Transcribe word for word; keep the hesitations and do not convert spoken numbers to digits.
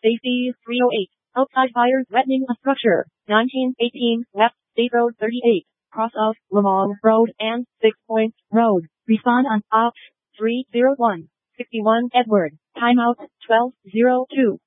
Safety three oh eight. Outside fire threatening a structure. nineteen eighteen West State Road thirty-eight. Cross of Lamong Road and Six Points Road. Respond on ops three oh one. sixty-one Edward. Timeout twelve oh two.